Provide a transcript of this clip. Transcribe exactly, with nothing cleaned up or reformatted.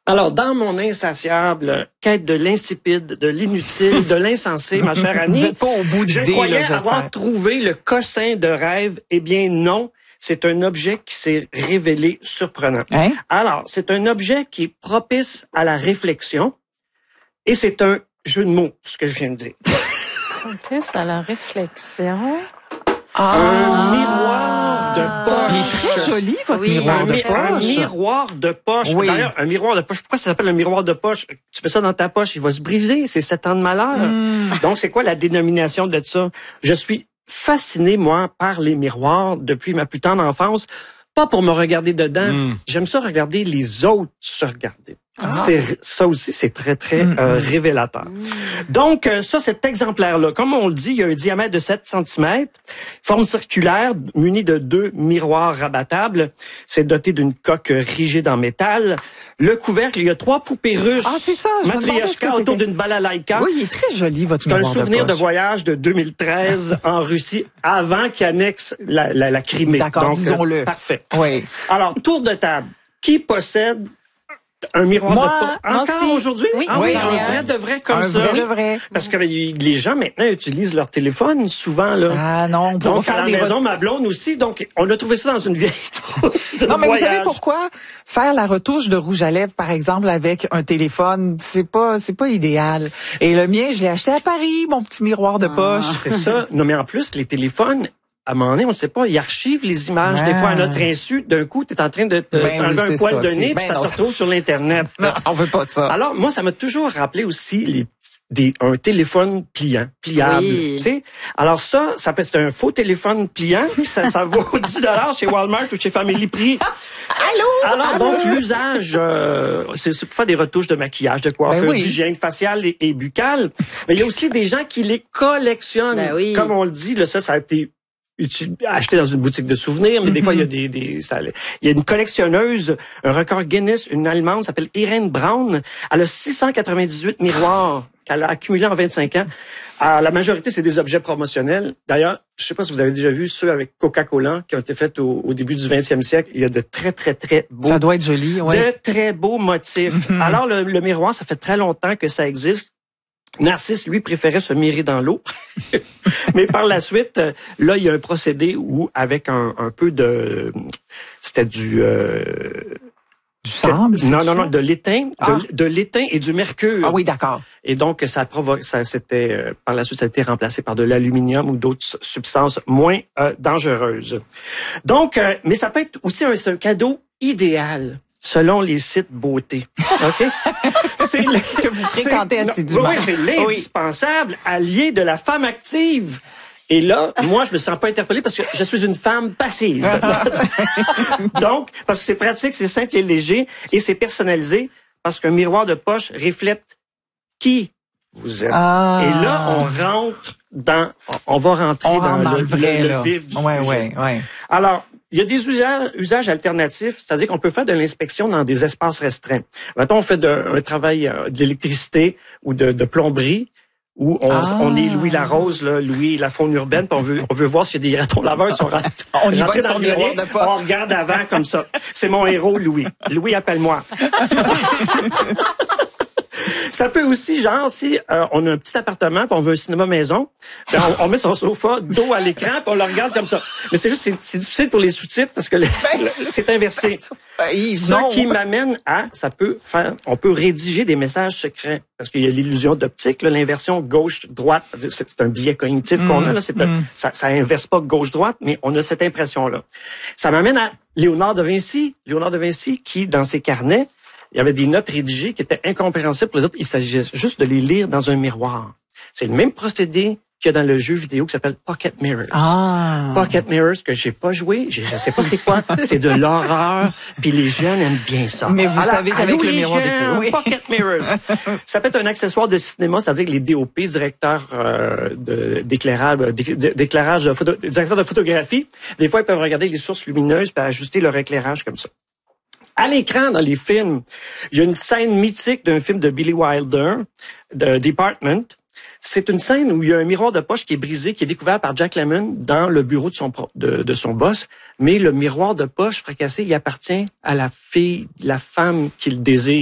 Alors, dans mon insatiable quête de l'insipide, de l'inutile, de l'insensé, ma chère Annie, vous êtes pas au bout je d'idée, croyais là, avoir trouvé le cossin de rêve. Eh bien, non. C'est un objet qui s'est révélé surprenant. Hein? Alors, c'est un objet qui est propice à la réflexion et c'est un jeu de mots, ce que je viens de dire. Propice à la réflexion. Ah. Un miroir de poche. Il est très joli, votre Oui, miroir Un, de mi- poche. un miroir de poche. Oui. D'ailleurs, un miroir de poche. Pourquoi ça s'appelle un miroir de poche? Tu mets ça dans ta poche, il va se briser. C'est sept ans de malheur. Mm. Donc, c'est quoi la dénomination de ça? Je suis fasciné, moi, par les miroirs depuis ma plus tendre enfance. Pas pour me regarder dedans. Mm. J'aime ça regarder les autres se regarder. Ah. C'est, ça aussi, c'est très, très Mm. euh, révélateur. Donc, euh, ça, cet exemplaire-là, comme on le dit, il y a un diamètre de sept centimètres, forme circulaire, muni de deux miroirs rabattables. C'est doté d'une coque rigide en métal. Le couvercle, il y a trois poupées russes. Ah, c'est ça, je me demandais ce que Matryoshka c'était. autour d'une balalaïka. Oui, il est très joli, votre C'est un miroir souvenir de de poche. voyage de deux mille treize en Russie, avant qu'il annexe la, la, la Crimée. D'accord, Donc, disons-le. euh, parfait. Oui. Alors, tour de table. Qui possède un miroir Moi, de poche? moi Encore aussi. aujourd'hui? Oui, ah oui, oui, j'en ai un un. vrai de vrai comme Un ça. vrai Oui. de vrai. Parce que ben, les gens maintenant utilisent leur téléphone souvent là. Ah non, pour Donc à faire la des maison, ret- ma blonde aussi. Donc on a trouvé ça dans une vieille trousse de Non, mais voyage. vous savez pourquoi faire la retouche de rouge à lèvres, par exemple, avec un téléphone, c'est pas, c'est pas idéal. Et le mien, je l'ai acheté à Paris, mon petit miroir de poche. C'est ça. Non mais en plus les téléphones. À un moment donné, on ne sait pas, ils archivent les images. Ah. Des fois, à notre insu, d'un coup, tu es en train de te Ben t'enlever oui, un c'est poil ça, de tu sais. nez, Ben puis ça non, se retrouve sur l'Internet. Non, on veut pas de ça. Alors, moi, ça m'a toujours rappelé aussi les, des, un téléphone pliant, pliable. Oui. Tu sais? Alors ça, ça peut c'est un faux téléphone pliant, puis ça, ça vaut dix dollars chez Walmart ou chez Family Prix. Allô? Alors, donc, l'usage, euh, c'est c'est pour faire des retouches de maquillage, de coiffure, Ben oui. d'hygiène faciale et, et buccale. Mais il y a aussi des gens qui les collectionnent. Ben oui. Comme on le dit, là, ça, ça a été uti- acheté dans une boutique de souvenirs, mais des fois, il y a des, des ça, il y a une collectionneuse, un record Guinness, une Allemande, s'appelle Irene Braun. Elle a six cent quatre-vingt-dix-huit miroirs qu'elle a accumulés en vingt-cinq ans. Euh, la majorité, c'est des objets promotionnels. D'ailleurs, je sais pas si vous avez déjà vu ceux avec Coca-Cola qui ont été faits au, au début du vingtième siècle. Il y a de très, très, très beaux, Ça doit être joli, oui. de très beaux motifs. Mhm. Alors, le, le miroir, ça fait très longtemps que ça existe. Narcisse, lui, préférait se mirer dans l'eau. Mais par la suite, euh, là, il y a un procédé où, avec un, un peu de... C'était du... Euh, Du sable? c'est non, ça? non, non, de l'étain, Ah. de, de l'étain et du mercure. Ah oui, d'accord. Et donc, ça provoque, ça, c'était, euh, par la suite, ça a été remplacé par de l'aluminium ou d'autres su- substances moins euh, dangereuses. Donc, euh, mais ça peut être aussi un, c'est un cadeau idéal. Selon les sites beauté. OK? C'est le- Que vous fréquentez c'est- non, assidûment. Oui, c'est l'indispensable allié de la femme active. Et là, moi, je me sens pas interpellé parce que je suis une femme passive. Donc, parce que c'est pratique, c'est simple et léger et c'est personnalisé parce qu'un miroir de poche reflète qui vous êtes. Ah. Et là, on rentre dans, on va rentrer On dans, rentre dans le, le vrai, le- le là. vif du Ouais, sujet. ouais, ouais. Alors, il y a des usages, usages alternatifs, c'est-à-dire qu'on peut faire de l'inspection dans des espaces restreints. Mettons, on fait de, un travail euh, d'électricité ou de, de plomberie, où on, Ah. on est Louis Larose, là, Louis la faune urbaine, puis on veut, on veut voir s'il y a des ratons laveurs qui sont rentrés, On y va rentrés avec dans son le miroir grenier. de poche. On regarde avant comme ça. C'est mon héros, Louis. Louis, appelle-moi. Ça peut aussi, genre, si euh, on a un petit appartement puis on veut un cinéma maison, ben, on, on met son sofa dos à l'écran puis on le regarde comme ça. Mais c'est juste, c'est, c'est difficile pour les sous-titres parce que le- le- c'est inversé. Ben, Yves, Ce non. qui m'amène à, ça peut faire, on peut rédiger des messages secrets parce qu'il y a l'illusion d'optique, là, l'inversion gauche-droite, c'est, c'est un biais cognitif Mm, qu'on a là, c'est un- mm. ça, ça inverse pas gauche-droite, mais on a cette impression-là. Ça m'amène à Léonard de Vinci, Léonard de Vinci qui, dans ses carnets, il y avait des notes rédigées qui étaient incompréhensibles pour les autres. Il s'agissait juste de les lire dans un miroir. C'est le même procédé qu'il y a dans le jeu vidéo qui s'appelle Pocket Mirrors. Ah. Pocket Mirrors que j'ai pas joué, je, je sais pas c'est quoi, c'est de l'horreur, puis les jeunes aiment bien ça. Mais vous savez qu'avec allô, le les miroir de jeunes, feu, oui. Pocket Mirrors. Ça peut être un accessoire de cinéma, c'est-à-dire que les D O P, directeurs euh, de, d'éclairage, d'é- d'éclairage de photo, directeurs de photographie, des fois ils peuvent regarder les sources lumineuses puis ajuster leur éclairage comme ça. À l'écran, dans les films, il y a une scène mythique d'un film de Billy Wilder, de Department. C'est une scène où il y a un miroir de poche qui est brisé, qui est découvert par Jack Lemmon dans le bureau de son, pro- de, de son boss. Mais le miroir de poche fracassé, il appartient à la fille, la femme qu'il désire.